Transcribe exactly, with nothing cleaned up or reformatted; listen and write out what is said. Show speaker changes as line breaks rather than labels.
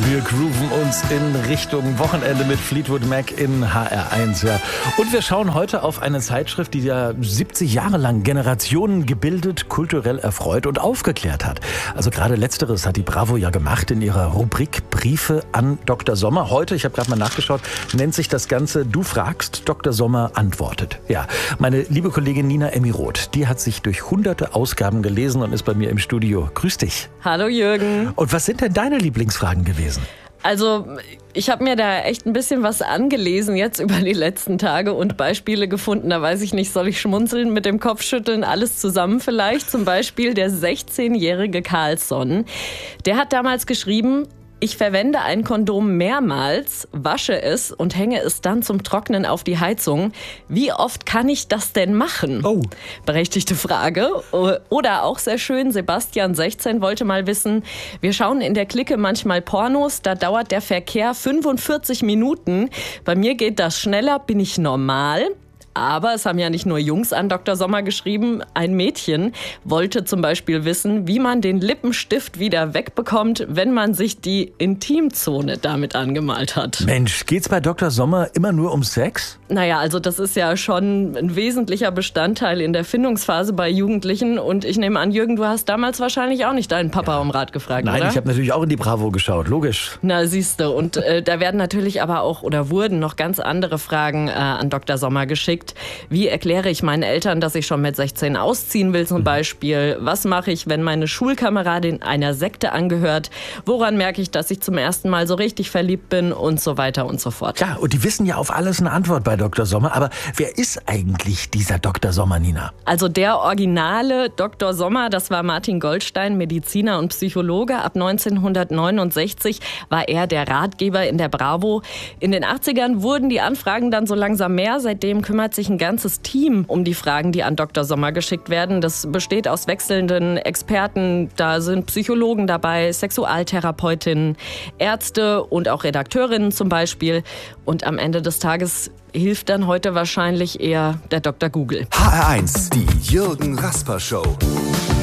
Wir grooven uns in Richtung Wochenende mit Fleetwood Mac in H R eins. Ja. Und wir schauen heute auf eine Zeitschrift, die ja siebzig Jahre lang Generationen gebildet, kulturell erfreut und aufgeklärt hat. Also gerade Letzteres hat die Bravo ja gemacht in ihrer Rubrik Briefe an Doktor Sommer. Heute, ich habe gerade mal nachgeschaut, nennt sich das Ganze Du fragst, Doktor Sommer antwortet. Ja, meine liebe Kollegin Nina Emmy Roth, die hat sich durch hunderte Ausgaben gelesen und ist bei mir im Studio. Grüß dich.
Hallo Jürgen.
Und was sind denn deine Lieblingsfragen gewesen?
Also ich habe mir da echt ein bisschen was angelesen jetzt über die letzten Tage und Beispiele gefunden. Da weiß ich nicht, soll ich schmunzeln, mit dem Kopf schütteln, alles zusammen vielleicht. Zum Beispiel der sechzehnjährige Carlsson. Der hat damals geschrieben: Ich verwende ein Kondom mehrmals, wasche es und hänge es dann zum Trocknen auf die Heizung. Wie oft kann ich das denn machen?
Oh.
Berechtigte Frage. Oder auch sehr schön, Sebastian sechzehn wollte mal wissen: Wir schauen in der Clique manchmal Pornos, da dauert der Verkehr fünfundvierzig Minuten. Bei mir geht das schneller, bin ich normal? Aber es haben ja nicht nur Jungs an Doktor Sommer geschrieben. Ein Mädchen wollte zum Beispiel wissen, wie man den Lippenstift wieder wegbekommt, wenn man sich die Intimzone damit angemalt hat.
Mensch, geht's bei Doktor Sommer immer nur um Sex?
Naja, also das ist ja schon ein wesentlicher Bestandteil in der Findungsphase bei Jugendlichen. Und ich nehme an, Jürgen, du hast damals wahrscheinlich auch nicht deinen Papa ja. um Rat gefragt,
Nein,
oder?
ich habe natürlich auch in die Bravo geschaut, logisch.
Na, siehste. Und äh, da werden natürlich aber auch oder wurden noch ganz andere Fragen äh, an Doktor Sommer geschickt. Wie erkläre ich meinen Eltern, dass ich schon mit sechzehn ausziehen will zum Beispiel? Was mache ich, wenn meine Schulkameradin einer Sekte angehört? Woran merke ich, dass ich zum ersten Mal so richtig verliebt bin? Und so weiter und so fort.
Ja, und die wissen ja auf alles eine Antwort bei Doktor Sommer. Aber wer ist eigentlich dieser Doktor Sommer, Nina?
Also der originale Doktor Sommer, das war Martin Goldstein, Mediziner und Psychologe. Ab neunzehnhundertneunundsechzig war er der Ratgeber in der Bravo. In den achtzigern wurden die Anfragen dann so langsam mehr. Seitdem kümmert sich ein ganzes Team um die Fragen, die an Doktor Sommer geschickt werden. Das besteht aus wechselnden Experten. Da sind Psychologen dabei, Sexualtherapeutinnen, Ärzte und auch Redakteurinnen zum Beispiel. Und am Ende des Tages hilft dann heute wahrscheinlich eher der Doktor Google.
H R eins, die Jürgen Rasper Show.